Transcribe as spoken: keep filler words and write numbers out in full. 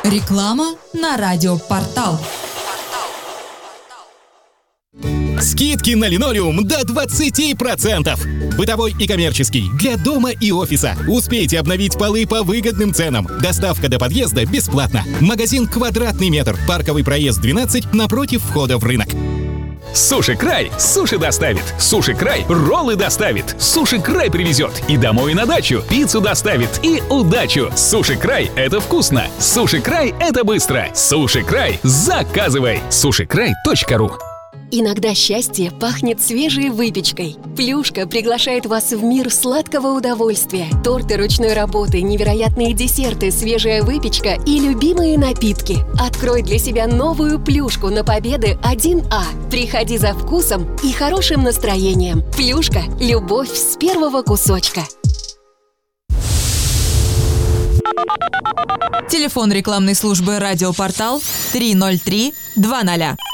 Реклама на радиопортал. Скидки на линолеум до двадцать процентов. Бытовой и коммерческий, для дома и офиса. Успейте обновить полы по выгодным ценам. Доставка до подъезда бесплатно. Магазин «Квадратный метр». Парковый проезд двенадцать, напротив входа в рынок. Суши Край суши доставит. Суши Край роллы доставит. Суши Край привезет и домой и на дачу. Пиццу доставит и удачу. Суши Край — это вкусно. Суши Край — это быстро. Суши Край — заказывай. суши край точка ру. Иногда счастье пахнет свежей выпечкой. Плюшка приглашает вас в мир сладкого удовольствия. Торты ручной работы, невероятные десерты, свежая выпечка и любимые напитки. Открой для себя новую Плюшку на Победы один А. Приходи за вкусом и хорошим настроением. Плюшка – любовь с первого кусочка. Телефон рекламной службы «Радиопортал» три ноль три два ноль.